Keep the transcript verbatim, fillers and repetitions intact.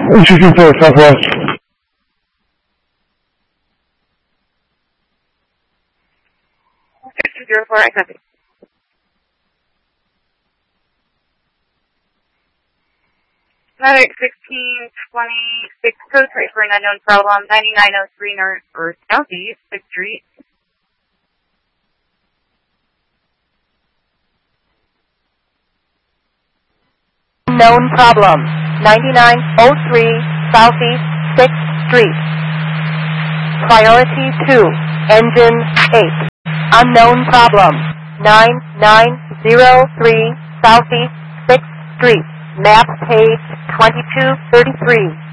East sixteen four, Southwest. six two zero four, I copy. Another sixteen twenty-six code right for an unknown problem, ninety-nine oh three North or Southeast sixth Street. Unknown problem, ninety-nine oh three Southeast sixth Street. Priority two, engine eight. Unknown problem, nine nine zero three Southeast sixth Street. Map page twenty-two thirty-three.